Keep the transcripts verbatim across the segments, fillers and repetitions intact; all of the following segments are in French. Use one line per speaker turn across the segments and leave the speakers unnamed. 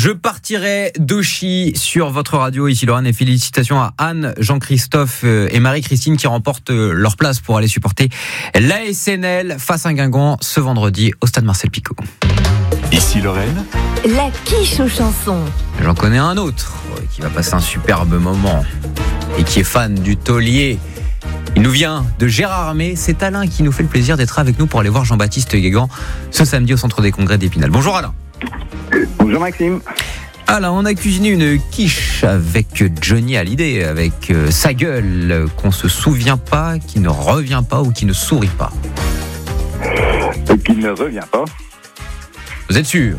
Je partirai d'Auchy sur votre radio, ici Lorraine, et félicitations à Anne, Jean-Christophe et Marie-Christine qui remportent leur place pour aller supporter l'A S N L face à Guingamp ce vendredi au stade Marcel Picot.
Ici Lorraine,
la quiche aux chansons.
J'en connais un autre qui va passer un superbe moment et qui est fan du taulier. Il nous vient de Gérardmer. C'est Alain qui nous fait le plaisir d'être avec nous pour aller voir Jean-Baptiste Guégan ce samedi au centre des congrès d'Épinal. Bonjour Alain.
Bonjour Maxime.
Alain, on a cuisiné une quiche avec Johnny Hallyday, avec euh, sa gueule qu'on se souvient pas, qui ne revient pas ou qui ne sourit pas.
Et qui ne revient pas.
Vous êtes sûr?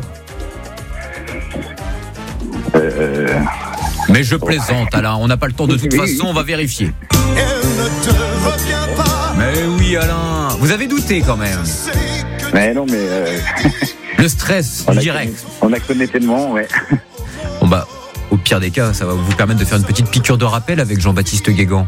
Euh...
Mais je plaisante, Alain. On n'a pas le temps de toute façon, on va vérifier.
Elle ne te revient pas.
Mais oui, Alain. Vous avez douté quand même.
Mais non, mais... Euh...
Le stress,
on
direct.
Connu, on a connu tellement, ouais.
Bon bah, au pire des cas, ça va vous permettre de faire une petite piqûre de rappel avec Jean-Baptiste Guégan.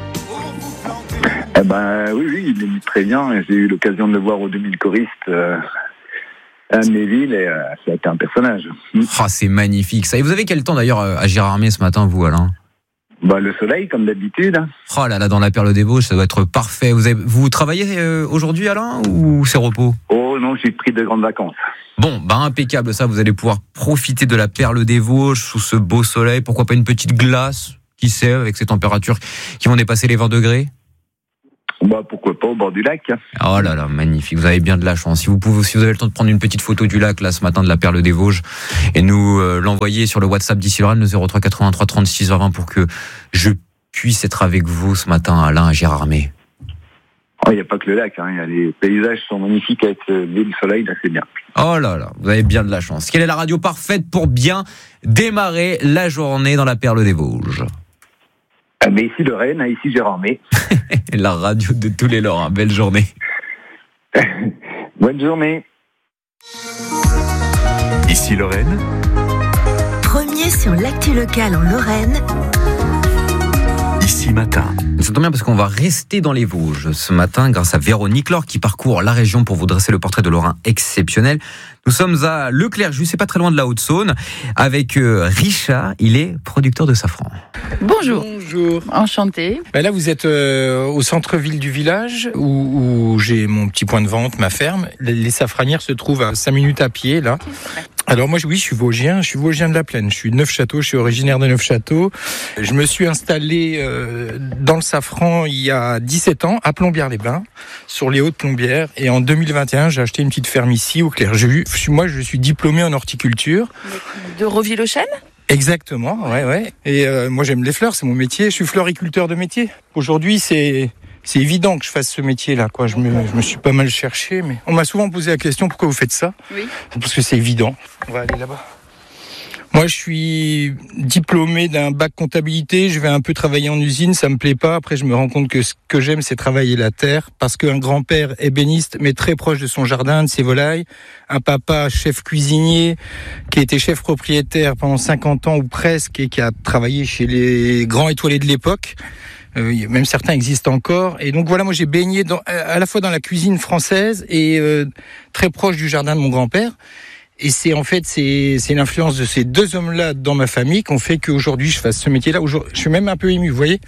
Eh ben oui, oui, il est très bien. J'ai eu l'occasion de le voir au deux mille choristes euh, à Méville et euh, ça a été un personnage.
Ah, c'est magnifique ça. Et vous avez quel temps d'ailleurs à Gérardmer ce matin, vous, Alain?
Bah, le soleil, comme d'habitude.
Oh là là, dans la Perle des Vosges, ça doit être parfait. Vous, avez, vous travaillez euh, aujourd'hui, Alain, ou c'est repos?
Oh non, j'ai pris de grandes vacances.
Bon, bah impeccable ça, vous allez pouvoir profiter de la Perle des Vosges sous ce beau soleil. Pourquoi pas une petite glace, qui sait, avec ces températures qui vont dépasser les vingt degrés?
Bah pourquoi pas au bord du lac.
Oh là là, magnifique, vous avez bien de la chance. Si vous pouvez, si vous avez le temps de prendre une petite photo du lac là ce matin de la Perle des Vosges et nous euh, l'envoyer sur le WhatsApp d'Ici Lorraine, le zéro trois quatre-vingt-trois trente-six vingt pour que je puisse être avec vous ce matin, Alain, à Gérardmer.
Il oh, n'y a pas que le lac, hein. Y a les paysages sont magnifiques avec le soleil, là c'est bien.
Oh là là, vous avez bien de la chance. Quelle est la radio parfaite pour bien démarrer la journée dans la Perle des Vosges?
Ah, mais ici Lorraine, ici Gérardmer.
La radio de tous les Lorrains. Belle journée.
Bonne journée.
Ici Lorraine,
Premier sur l'actu locale en Lorraine.
Ici Matin.
Ça tombe bien parce qu'on va rester dans les Vosges ce matin grâce à Véronique Laure qui parcourt la région pour vous dresser le portrait de Lorrain exceptionnel. Nous sommes à Leclerc-Jus, c'est pas très loin de la Haute-Saône, avec Richard, il est producteur de safran.
Bonjour.
Bonjour.
Enchanté.
Ben là, vous êtes euh, au centre-ville du village où, où j'ai mon petit point de vente, ma ferme. Les, les safranières se trouvent à cinq minutes à pied, là. Alors moi, oui, je suis Vosgien, je suis Vosgien de la Plaine. Je suis de Neufchâteau, je suis originaire de Neufchâteau. Je me suis installé euh, dans le safran il y a dix-sept ans, à Plombières-les-Bains, sur les Hautes-Plombières. Et en deux mille vingt et un, j'ai acheté une petite ferme ici, au Clerjus. Moi, je suis diplômé en horticulture.
De Roville-aux-Chênes ?
Exactement, ouais, ouais. Et euh, moi, j'aime les fleurs, c'est mon métier. Je suis floriculteur de métier. Aujourd'hui, c'est... C'est évident que je fasse ce métier-là, quoi. Je me, je me suis pas mal cherché, mais on m'a souvent posé la question pourquoi vous faites ça. Oui. Parce que c'est évident. On va aller là-bas. Moi, je suis diplômé d'un bac comptabilité. Je vais un peu travailler en usine, ça me plaît pas. Après, je me rends compte que ce que j'aime, c'est travailler la terre, parce qu'un grand-père ébéniste, mais très proche de son jardin, de ses volailles. Un papa chef cuisinier, qui a été chef propriétaire pendant cinquante ans ou presque, et qui a travaillé chez les grands étoilés de l'époque. Euh, même certains existent encore. Et donc voilà, moi j'ai baigné dans, à la fois dans la cuisine française et euh, très proche du jardin de mon grand-père. Et c'est en fait c'est c'est l'influence de ces deux hommes-là dans ma famille qu'on fait qu'aujourd'hui je fasse ce métier-là. Aujourd'hui, je suis même un peu ému, vous voyez.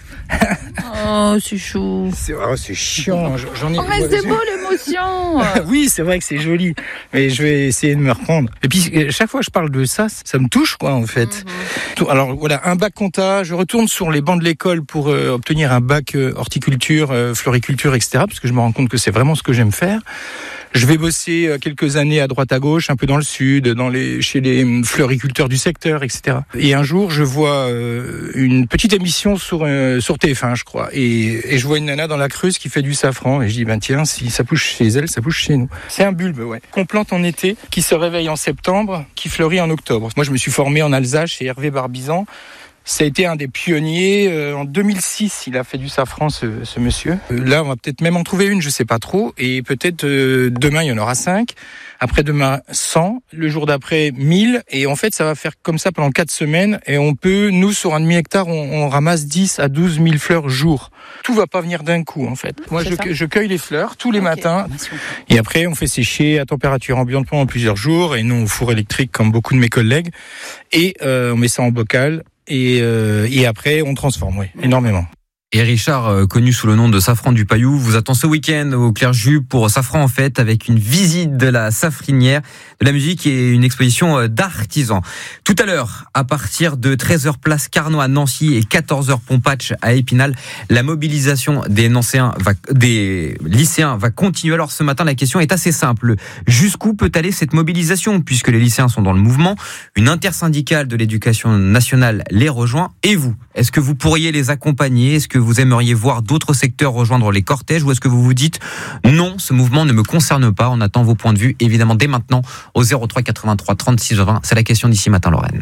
Oh, c'est chou.
C'est, oh, c'est chiant. J'en ai.
Oh, mais c'est beau l'émotion.
Oui, c'est vrai que c'est joli, mais je vais essayer de me reprendre. Et puis chaque fois que je parle de ça, ça me touche, quoi, en fait. Mm-hmm. Alors voilà, un bac compta. Je retourne sur les bancs de l'école pour euh, obtenir un bac euh, horticulture, euh, floriculture, et cetera. Parce que je me rends compte que c'est vraiment ce que j'aime faire. Je vais bosser quelques années à droite à gauche, un peu dans le sud, dans les, chez les floriculteurs du secteur, et cetera. Et un jour, je vois euh, une petite émission sur, euh, sur T F un, je crois. Et, et je vois une nana dans la Creuse qui fait du safran. Et je dis, ben tiens, si ça pousse chez elle, ça pousse chez nous. C'est un bulbe, ouais. Qu'on plante en été, qui se réveille en septembre, qui fleurit en octobre. Moi, je me suis formé en Alsace chez Hervé Barbizan. Ça a été un des pionniers. Euh, en deux mille six, il a fait du safran, ce, ce monsieur. Euh, là, on va peut-être même en trouver une, je sais pas trop. Et peut-être euh, demain, il y en aura cinq. Après-demain, cent. Le jour d'après, mille. Et en fait, ça va faire comme ça pendant quatre semaines. Et on peut, nous, sur un demi-hectare, on, on ramasse dix à douze mille fleurs jour. Tout va pas venir d'un coup, en fait. Moi, je, je cueille les fleurs tous les okay. matins. Et après, on fait sécher à température ambiante pendant plusieurs jours. Et non au four électrique, comme beaucoup de mes collègues. Et euh, on met ça en bocal. Et, euh, et après, on transforme, oui, énormément.
Et Richard, connu sous le nom de Safran du Paillou, vous attend ce week-end au Clerjus pour Safran en fête avec une visite de la safrinière, de la musique et une exposition d'artisans. Tout à l'heure, à partir de treize heures place Carnot à Nancy et quatorze heures Pompatch à Épinal, la mobilisation des Nancéens va, des lycéens va continuer. Alors ce matin, la question est assez simple. Jusqu'où peut aller cette mobilisation puisque les lycéens sont dans le mouvement? Une intersyndicale de l'éducation nationale les rejoint. Et vous, est-ce que vous pourriez les accompagner? Est-ce que vous aimeriez voir d'autres secteurs rejoindre les cortèges ou est-ce que vous vous dites non, ce mouvement ne me concerne pas? On attend vos points de vue évidemment dès maintenant au zéro trois quatre-vingt-trois trente-six vingt. C'est la question d'ici matin Lorraine.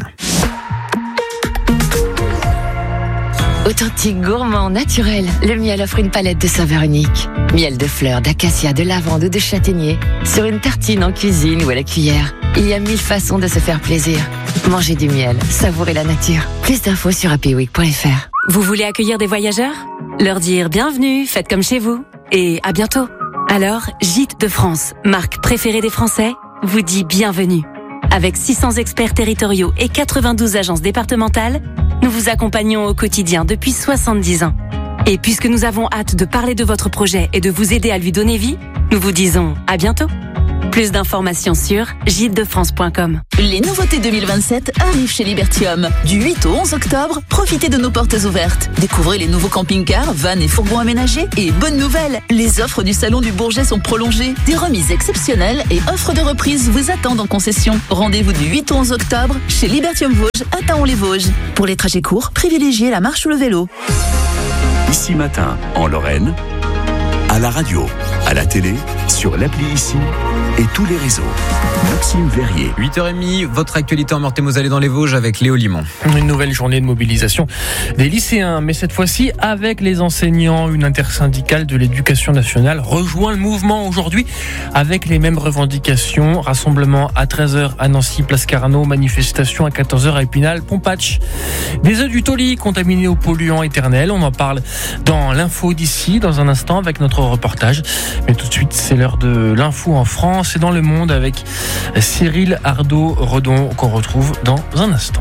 Authentique, gourmand, naturel, le miel offre une palette de saveurs uniques. Miel de fleurs, d'acacia, de lavande ou de châtaignier. Sur une tartine en cuisine ou à la cuillère. Il y a mille façons de se faire plaisir. Mangez du miel, savourez la nature. Plus d'infos sur happy week point f r.
Vous voulez accueillir des voyageurs? Leur dire bienvenue, faites comme chez vous. Et à bientôt. Alors, Gîtes de France, marque préférée des Français, vous dit bienvenue. Avec six cents experts territoriaux et quatre-vingt-douze agences départementales, nous vous accompagnons au quotidien depuis soixante-dix ans. Et puisque nous avons hâte de parler de votre projet et de vous aider à lui donner vie, nous vous disons à bientôt. Plus d'informations sur gîtes de france point com.
Les nouveautés deux mille vingt-sept arrivent chez Libertium. Du huit au onze octobre, profitez de nos portes ouvertes. Découvrez les nouveaux camping-cars, vannes et fourgons aménagés. Et bonne nouvelle, les offres du Salon du Bourget sont prolongées. Des remises exceptionnelles et offres de reprise vous attendent en concession. Rendez-vous du huit au onze octobre chez Libertium Vosges à Taon-les-Vosges. Pour les trajets courts, privilégiez la marche ou le vélo.
Ici Matin, en Lorraine, à la radio, à la télé, sur l'appli Ici et tous les réseaux. Maxime Verrier.
huit heures trente, votre actualité en Meurthe-et-Moselle dans les Vosges avec Léo Limon.
Une nouvelle journée de mobilisation des lycéens, mais cette fois-ci avec les enseignants. Une intersyndicale de l'éducation nationale rejoint le mouvement aujourd'hui avec les mêmes revendications. Rassemblement à treize heures à Nancy, place Carnot, manifestation à quatorze heures à Épinal, Pompatch. Des œufs du Toli contaminés aux polluants éternels. On en parle dans l'info d'ici, dans un instant, avec notre reportage. Mais tout de suite, c'est l'heure de l'info en France et dans le monde avec Cyril Ardo-Redon qu'on retrouve dans un instant.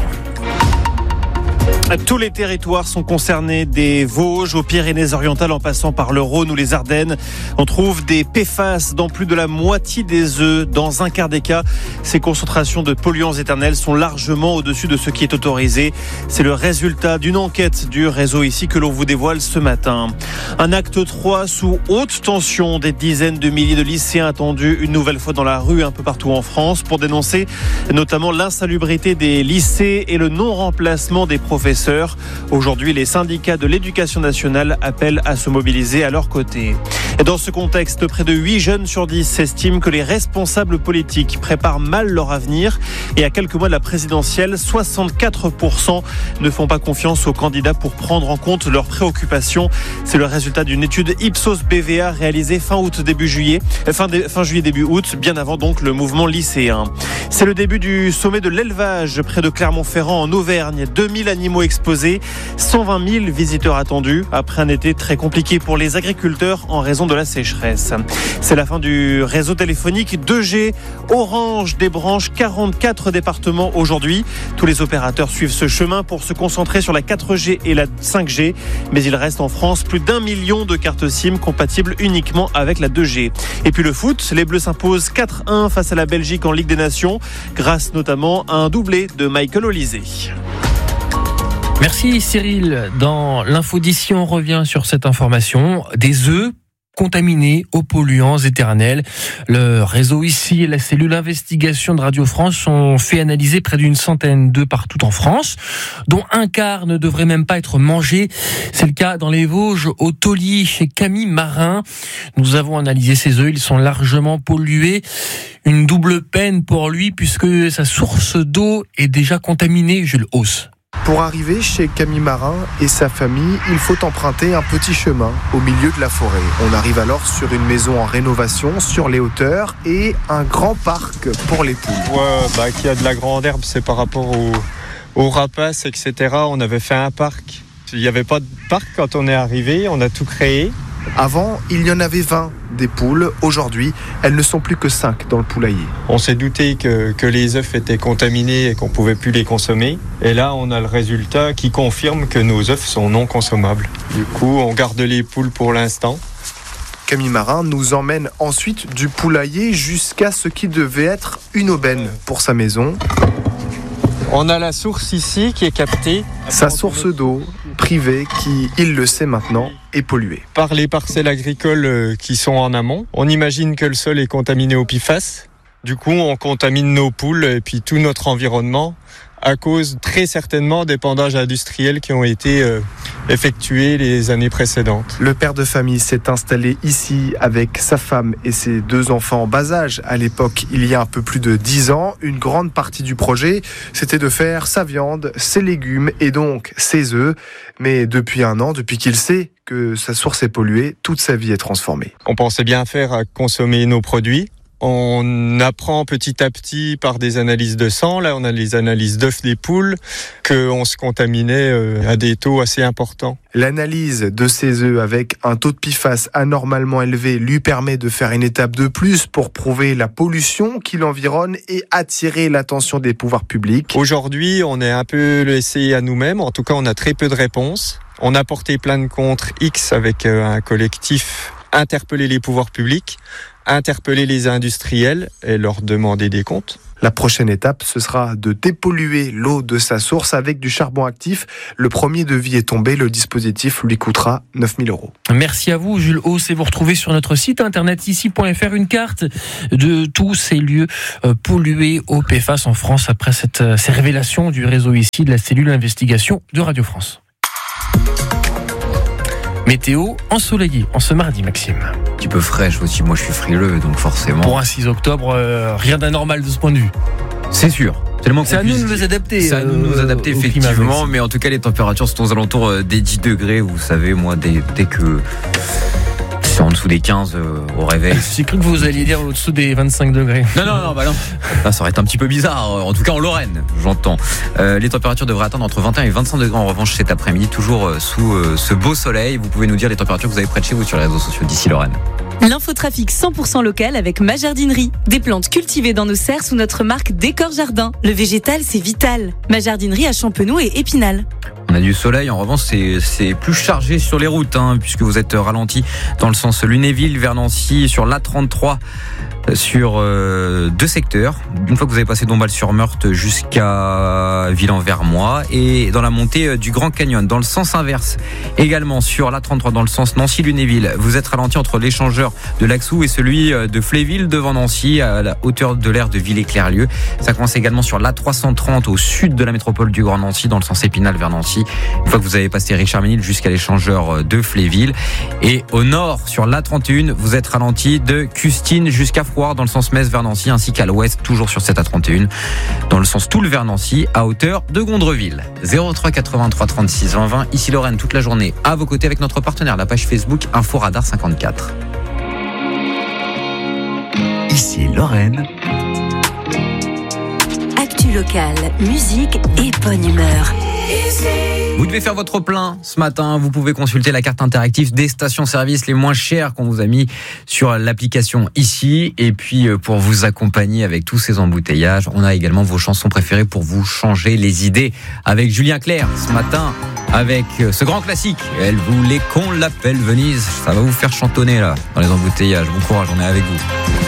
Tous les territoires sont concernés, des Vosges aux Pyrénées-Orientales en passant par le Rhône ou les Ardennes. On trouve des P F A S dans plus de la moitié des œufs. Dans un quart des cas, ces concentrations de polluants éternels sont largement au-dessus de ce qui est autorisé. C'est le résultat d'une enquête du réseau Ici que l'on vous dévoile ce matin. Un acte trois sous haute tension. Des dizaines de milliers de lycéens attendus une nouvelle fois dans la rue un peu partout en France pour dénoncer notamment l'insalubrité des lycées et le non-remplacement des professeurs. Aujourd'hui, les syndicats de l'éducation nationale appellent à se mobiliser à leur côté. Et dans ce contexte, près de huit jeunes sur dix estiment que les responsables politiques préparent mal leur avenir. Et à quelques mois de la présidentielle, soixante-quatre pour cent ne font pas confiance aux candidats pour prendre en compte leurs préoccupations. C'est le résultat d'une étude Ipsos B V A réalisée fin août, début juillet, fin, dé, fin juillet, début août, bien avant donc le mouvement lycéen. C'est le début du sommet de l'élevage près de Clermont-Ferrand en Auvergne. deux mille animaux exposés, cent vingt mille visiteurs attendus après un été très compliqué pour les agriculteurs en raison de la sécheresse. C'est la fin du réseau téléphonique deux G. Orange débranche quarante-quatre départements aujourd'hui. Tous les opérateurs suivent ce chemin pour se concentrer sur la quatre G et la cinq G. Mais il reste en France plus d'un million de cartes SIM compatibles uniquement avec la deux G. Et puis le foot, les Bleus s'imposent quatre un face à la Belgique en Ligue des Nations, grâce notamment à un doublé de Michael Olysée.
Merci Cyril. Dans l'info d'ici, on revient sur cette information. Des œufs contaminés aux polluants éternels. Le réseau Ici et la cellule investigation de Radio France ont fait analyser près d'une centaine d'œufs partout en France, dont un quart ne devrait même pas être mangé. C'est le cas dans les Vosges, au Toli, chez Camille Marin. Nous avons analysé ces œufs, ils sont largement pollués. Une double peine pour lui puisque sa source d'eau est déjà contaminée, je le hausse.
Pour arriver chez Camille Marin et sa famille, il faut emprunter un petit chemin au milieu de la forêt. On arrive alors sur une maison en rénovation, sur les hauteurs, et un grand parc pour les poules.
On voit bah, qu'il y a de la grande herbe, c'est par rapport aux, aux rapaces, et cetera. On avait fait un parc. Il n'y avait pas de parc quand on est arrivé, on a tout créé.
Avant, il y en avait vingt des poules. Aujourd'hui, elles ne sont plus que cinq dans le poulailler.
On s'est douté que, que les œufs étaient contaminés et qu'on ne pouvait plus les consommer. Et là, on a le résultat qui confirme que nos œufs sont non consommables. Du coup, on garde les poules pour l'instant.
Camille Marin nous emmène ensuite du poulailler jusqu'à ce qui devait être une aubaine pour sa maison.
On a la source ici qui est captée.
Sa source d'eau privée qui, il le sait maintenant, est polluée.
Par les parcelles agricoles qui sont en amont, on imagine que le sol est contaminé au P F A S. Du coup, on contamine nos poules et puis tout notre environnement à cause très certainement d'épandages industriels qui ont été euh, effectués les années précédentes.
Le père de famille s'est installé ici avec sa femme et ses deux enfants en bas âge. À l'époque, il y a un peu plus de dix ans, une grande partie du projet, c'était de faire sa viande, ses légumes et donc ses œufs. Mais depuis un an, depuis qu'il sait que sa source est polluée, toute sa vie est transformée.
On pensait bien faire à consommer nos produits. On apprend petit à petit par des analyses de sang, là on a les analyses d'œufs des poules, qu'on se contaminait à des taux assez importants.
L'analyse de ces œufs avec un taux de P F A S anormalement élevé lui permet de faire une étape de plus pour prouver la pollution qui l'environne et attirer l'attention des pouvoirs publics.
Aujourd'hui, on est un peu laissé à nous-mêmes, en tout cas on a très peu de réponses. On a porté plainte contre X avec un collectif, interpeller les pouvoirs publics, interpeller les industriels et leur demander des comptes.
La prochaine étape, ce sera de dépolluer l'eau de sa source avec du charbon actif. Le premier devis est tombé, le dispositif lui coûtera neuf mille euros.
Merci à vous, Jules Hauss, et vous retrouvez sur notre site internet ici point f r une carte de tous ces lieux pollués au P F A S en France après cette, ces révélations du réseau ici de la cellule d'investigation de Radio France. Météo ensoleillée en ce mardi, Maxime.
Un petit peu fraîche aussi, moi je suis frileux, donc forcément.
Pour un six octobre, euh, rien d'anormal de ce point de vue.
C'est sûr. Tellement
c'est à nous de nous adapter.
C'est à nous de nous adapter, euh, effectivement, mais en tout cas les températures sont aux alentours des dix degrés, vous savez, moi dès, dès que c'est en dessous des quinze euh, au réveil.
J'ai cru que vous alliez dire au-dessous des vingt-cinq degrés.
Non, non, non, bah non. Là, ça aurait été un petit peu bizarre, en tout cas en Lorraine, j'entends. Euh, les températures devraient atteindre entre vingt et un et vingt-cinq degrés en revanche cet après-midi, toujours euh, sous euh, ce beau soleil. Vous pouvez nous dire les températures que vous avez près de chez vous sur les réseaux sociaux d'ici Lorraine.
L'infotrafic cent pour cent local avec Ma Jardinerie. Des plantes cultivées dans nos serres sous notre marque Décor Jardin. Le végétal, c'est vital. Ma Jardinerie à Champenoux et Épinal.
On a du soleil, en revanche c'est, c'est plus chargé sur les routes, hein, puisque vous êtes ralenti dans le sens Lunéville vers Nancy, sur l'A trente-trois, sur euh, deux secteurs. Une fois que vous avez passé Dombasle-sur-Meurthe jusqu'à Ville-en-Vermois, et dans la montée du Grand Canyon, dans le sens inverse, également sur l'A trente-trois dans le sens Nancy-Lunéville, vous êtes ralenti entre l'échangeur de Laxou et celui de Fléville devant Nancy, à la hauteur de l'aire de Villers-Clerlieu. Ça commence également sur l'A trois cent trente au sud de la métropole du Grand Nancy, dans le sens Épinal vers Nancy. Une fois que vous avez passé Richard-Ménil jusqu'à l'échangeur de Fléville. Et au nord, sur l'A trente et un, vous êtes ralenti de Custine jusqu'à Frouard dans le sens Metz vers Nancy, ainsi qu'à l'ouest, toujours sur cette A trente et un, dans le sens Toul vers Nancy, à hauteur de Gondreville. zéro trois quatre-vingt-trois trente-six vingt vingt, ici Lorraine, toute la journée à vos côtés avec notre partenaire, la page Facebook Info Radar cinquante-quatre.
Ici Lorraine.
Actu locale, musique et bonne humeur.
Vous devez faire votre plein ce matin. Vous pouvez consulter la carte interactive des stations-service les moins chères qu'on vous a mis sur l'application ici. Et puis, pour vous accompagner avec tous ces embouteillages, on a également vos chansons préférées pour vous changer les idées. Avec Julien Clerc ce matin, avec ce grand classique. Elle voulait qu'on l'appelle Venise. Ça va vous faire chantonner là dans les embouteillages. Bon courage, on est avec vous.